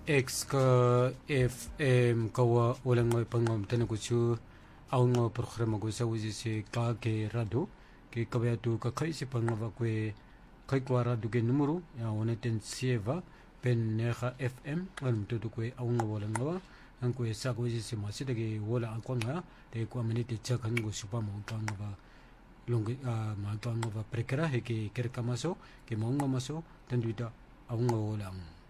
X ka FM kawa walang may pangom tanagusu au ngo programa ko sa uji se ka ke rado ke kabaya tu ka kai se pangava kwe kai kwa rado ke numero ya oneten sieva pen neha FM an tu kwe au ngo walang ngawa an kwe sa ko uji se masida ke wala akwa nga te kwa menite chakan go supa mo kanga ba longi ma kanga ba prekara he ke kerkamaso ke maunga maso tanduita au ngo walang